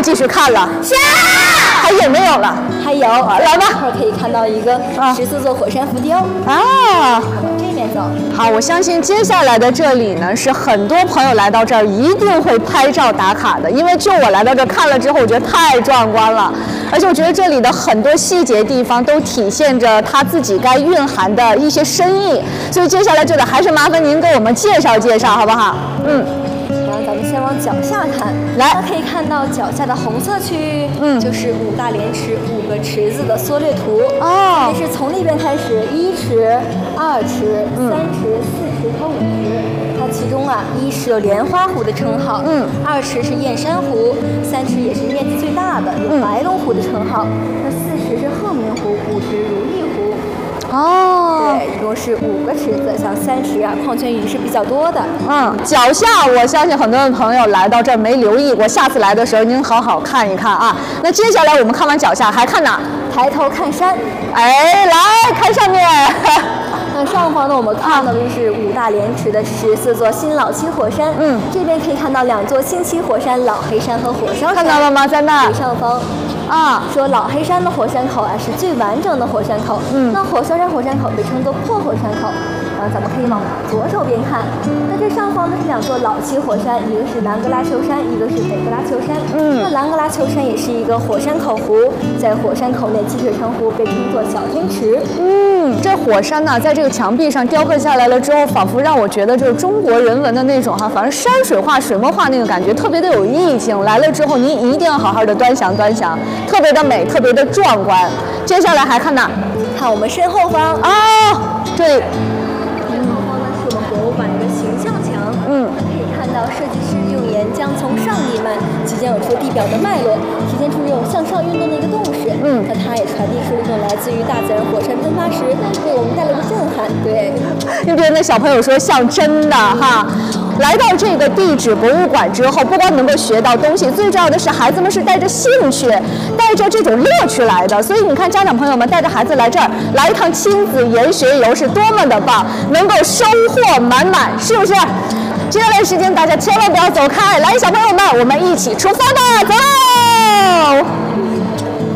继续看了？ 下。 还有没有了？ 还有， 来吧。 一会儿可以看到一个14座火山浮雕。 啊。 往这边走。 好，我相信接下来的这里呢，是很多朋友来到这儿一定会拍照打卡的，因为就我来到这儿看了之后，我觉得太壮观了，而且我觉得这里的很多细节地方都体现着它自己该蕴含的一些深意，所以接下来这里还是麻烦您给我们介绍介绍，好不好？ 然后咱们先往脚下看， 来， 可以看到脚下的红色区域，就是5大连池5个池子的缩略图。 哦， 这是从那边开始，1池、2池、3池、4池和5池。它其中1池有莲花湖的称号，2池是燕山湖，3池也是面积最大的，有白龙湖的称号。那4池是鹤鸣湖，5池如意湖。 哦， 对，一共是5个池子，像3池矿泉鱼是比较多的。 脚下我相信很多的朋友来到这儿没留意过，下次来的时候您好好看一看啊。那接下来我们看完脚下还看哪？ 抬头看山。 哎，来看上面。 那上方呢，我们看到的是5大连池的14座新老七火山。这边可以看到2座新七火山，老黑山和火烧山。 看到了吗？在那最上方。说老黑山的火山口是最完整的火山口。那火烧山火山口被称作破火山口。然后咱们可以往左手边看，那这上方呢是2座老七火山，一个是南格拉丘山，一个是北格拉丘山。那南格拉丘山也是一个火山口湖，在火山口内积水成湖，被称作小天池。 这火山呢，在这个墙壁上雕刻下来了之后，仿佛让我觉得就是中国人文的那种反正山水画、水墨画那个感觉，特别的有意境。来了之后，您一定要好好的端详端详，特别的美，特别的壮观。接下来还看哪？ 看我们身后方这里。 是我们博物馆一个形象墙。可以看到设计师用岩浆从上地幔即将有出地表的脉络，体现出这种向上运动的一个动势。那它也传递出了一种来自于大自然火山喷发时为我们带来的震撼。对， 那边的小朋友说像真的哈。来到这个地质博物馆之后，不光能够学到东西，最重要的是孩子们是带着兴趣、带着这种乐趣来的。所以你看，家长朋友们带着孩子来这儿来一趟亲子研学游是多么的棒，能够收获满满，是不是？接下来的时间大家千万不要走开，来，小朋友们，我们一起出发吧，走！